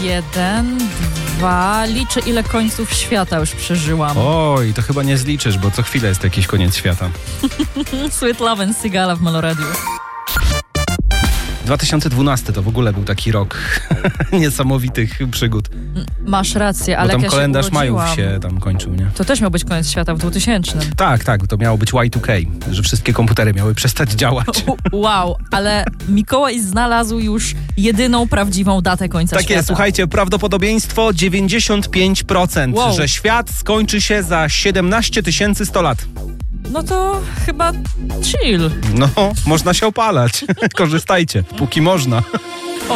1, 2. Liczę, ile końców świata już przeżyłam. Oj, to chyba nie zliczysz, bo co chwilę jest jakiś koniec świata. Sweet Love and Sigala w Meloradiu. 2012 to w ogóle był taki rok niesamowitych przygód. Masz rację, ale bo tam jak ja kalendarz się urodziłam, majów się tam kończył, nie? to też miał być koniec świata w 2000. Tak, to miało być Y2K, że wszystkie komputery miały przestać działać. Wow, ale Mikołaj znalazł już jedyną prawdziwą datę końca Tak świata. jest, słuchajcie, prawdopodobieństwo 95%, Wow. że świat skończy się za 17 100 lat. No to chyba chill. No, można się opalać. Korzystajcie, póki można.